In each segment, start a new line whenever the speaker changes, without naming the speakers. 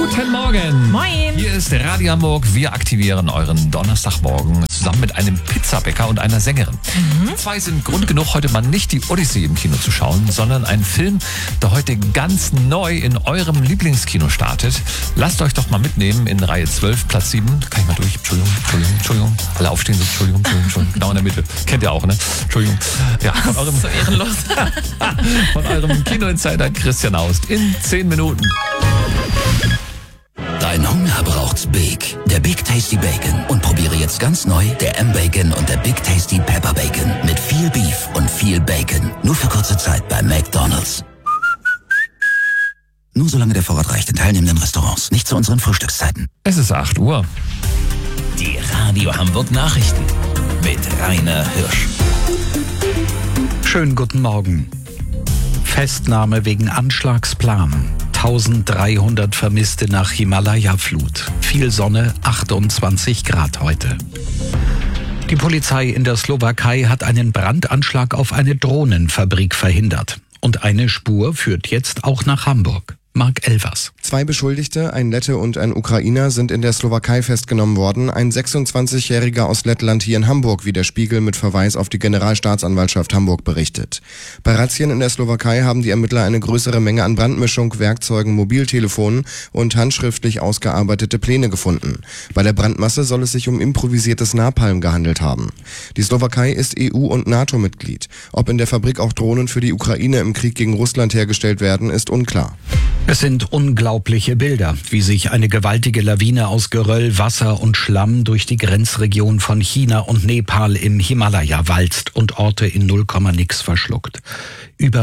Guten Morgen.
Moin.
Hier ist Radio Hamburg. Wir aktivieren euren Donnerstagmorgen zusammen mit einem Pizzabäcker und einer Sängerin. Die zwei sind Grund genug, heute mal nicht die Odyssee im Kino zu schauen, sondern einen Film, der heute ganz neu in eurem Lieblingskino startet. Lasst euch doch mal mitnehmen in Reihe 12, Platz 7. Kann ich mal durch? Entschuldigung. Alle aufstehen, so Entschuldigung. Genau in der Mitte. Kennt ihr auch, ne? Entschuldigung. Ja, von eurem,
So ehrenlos.
von eurem Kino-Insider Christian Aust in 10 Minuten.
Dein Hunger braucht's Big. Der Big Tasty Bacon. Und probiere jetzt ganz neu der M-Bacon und der Big Tasty Pepper Bacon. Mit viel Beef und viel Bacon. Nur für kurze Zeit bei McDonald's. Nur solange der Vorrat reicht in teilnehmenden Restaurants. Nicht zu unseren Frühstückszeiten.
Es ist 8 Uhr.
Die Radio Hamburg Nachrichten. Mit Rainer Hirsch.
Schönen guten Morgen. Festnahme wegen Anschlagsplan. 1300 Vermisste nach Himalaya-Flut. Viel Sonne, 28 Grad heute. Die Polizei in der Slowakei hat einen Brandanschlag auf eine Drohnenfabrik verhindert. Und eine Spur führt jetzt auch nach Hamburg. Marc Elvers.
2 Beschuldigte, ein Lette und ein Ukrainer, sind in der Slowakei festgenommen worden. Ein 26-Jähriger aus Lettland hier in Hamburg, wie der Spiegel mit Verweis auf die Generalstaatsanwaltschaft Hamburg berichtet. Bei Razzien in der Slowakei haben die Ermittler eine größere Menge an Brandmischung, Werkzeugen, Mobiltelefonen und handschriftlich ausgearbeitete Pläne gefunden. Bei der Brandmasse soll es sich um improvisiertes Napalm gehandelt haben. Die Slowakei ist EU- und NATO-Mitglied. Ob in der Fabrik auch Drohnen für die Ukraine im Krieg gegen Russland hergestellt werden, ist unklar.
Es sind unglaubliche Bilder, wie sich eine gewaltige Lawine aus Geröll, Wasser und Schlamm durch die Grenzregion von China und Nepal im Himalaya walzt und Orte in 0, nix verschluckt. Über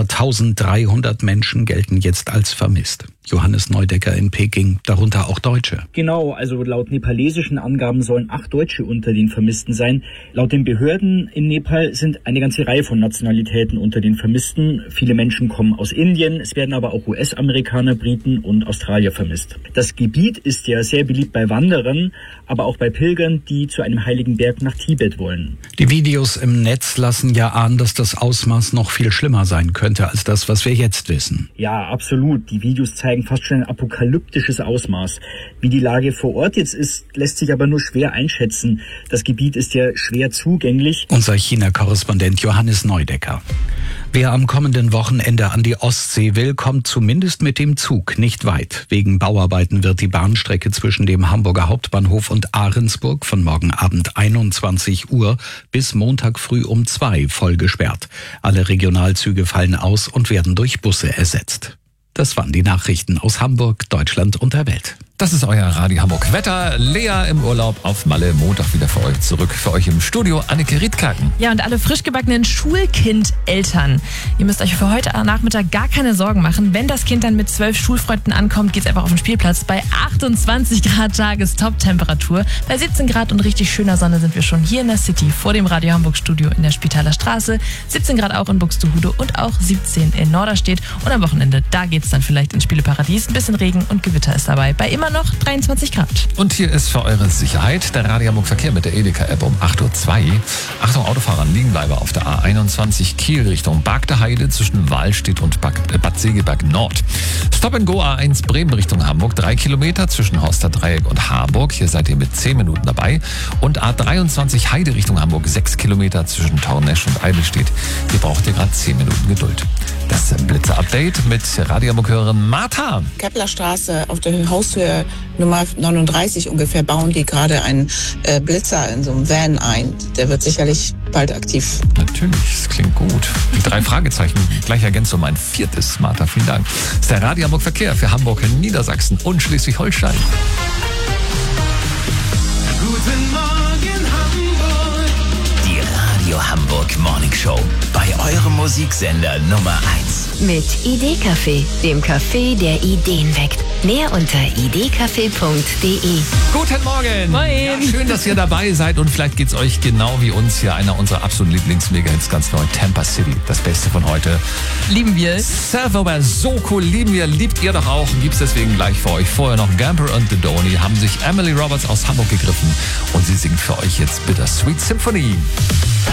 1300 Menschen gelten jetzt als vermisst. Johannes Neudecker in Peking, darunter auch Deutsche.
Genau, also laut nepalesischen Angaben sollen 8 Deutsche unter den Vermissten sein. Laut den Behörden in Nepal sind eine ganze Reihe von Nationalitäten unter den Vermissten. Viele Menschen kommen aus Indien, es werden aber auch US-Amerikaner, Briten und Australier vermisst. Das Gebiet ist ja sehr beliebt bei Wanderern, aber auch bei Pilgern, die zu einem heiligen Berg nach Tibet wollen.
Die Videos im Netz lassen ja ahnen, dass das Ausmaß noch viel schlimmer sein könnte als das, was wir jetzt wissen.
Ja, absolut. Die Videos zeigen fast schon ein apokalyptisches Ausmaß. Wie die Lage vor Ort jetzt ist, lässt sich aber nur schwer einschätzen. Das Gebiet ist ja schwer zugänglich.
Unser China-Korrespondent Johannes Neudecker. Wer am kommenden Wochenende an die Ostsee will, kommt zumindest mit dem Zug nicht weit. Wegen Bauarbeiten wird die Bahnstrecke zwischen dem Hamburger Hauptbahnhof und Ahrensburg von morgen Abend 21 Uhr bis Montag früh um 2 voll gesperrt. Alle Regionalzüge fallen aus und werden durch Busse ersetzt. Das waren die Nachrichten aus Hamburg, Deutschland und der Welt.
Das ist euer Radio Hamburg Wetter. Lea im Urlaub auf Malle, Montag wieder für euch zurück. Für euch im Studio Anneke Riedkaken.
Ja, und alle frisch gebackenen Schulkindeltern. Ihr müsst euch für heute Nachmittag gar keine Sorgen machen. Wenn das Kind dann mit 12 Schulfreunden ankommt, geht's einfach auf den Spielplatz. Bei 28 Grad Tagestop-Temperatur. Bei 17 Grad und richtig schöner Sonne sind wir schon hier in der City vor dem Radio Hamburg Studio in der Spitaler Straße. 17 Grad auch in Buxtehude und auch 17 in Norderstedt. Und am Wochenende, da geht's dann vielleicht ins Spieleparadies. Ein bisschen Regen und Gewitter ist dabei. Bei immer noch 23 Grad.
Und hier ist für eure Sicherheit der Radio Hamburg Verkehr mit der Edeka-App um 8.02 Uhr. Achtung, Autofahrer, Liegenbleiber auf der A21 Kiel Richtung Bargter Heide zwischen Wahlstedt und Bad Segeberg Nord. Stop and Go A1 Bremen Richtung Hamburg, 3 Kilometer zwischen Horster Dreieck und Harburg. Hier seid ihr mit 10 Minuten dabei. Und A23 Heide Richtung Hamburg, 6 Kilometer zwischen Taunnesch und Eidelstedt. Hier braucht ihr gerade 10 Minuten Geduld. Das Blitzer-Update mit Radio Hamburg-Hörerin Martha.
Keplerstraße auf der Haushöhe Nummer 39 ungefähr bauen die gerade einen Blitzer in so einem Van ein. Der wird sicherlich bald aktiv.
Natürlich, das klingt gut. Die 3 Fragezeichen gleich ergänzt um ein 4. Martha, vielen Dank. Das ist der Radio Hamburg Verkehr für Hamburg, Niedersachsen und Schleswig-Holstein.
Guten Morgen Hamburg.
Die Radio Hamburg Morning Show. Bei eurem Musiksender Nummer 1.
Mit Idee-Café, dem Café, der Ideen weckt. Mehr unter idcafé.de.
Guten Morgen!
Moin!
Ja, schön, dass ihr dabei seid und vielleicht geht's euch genau wie uns hier. Einer unserer absoluten Lieblings-Mega-Hits ganz neu, Tampa City, das Beste von heute.
Lieben wir.
Self-Over, so cool, lieben wir, liebt ihr doch auch. Gibt's deswegen gleich für euch. Vorher noch Gamper und The Donny haben sich Emily Roberts aus Hamburg gegriffen und sie singt für euch jetzt Bittersweet Symphony.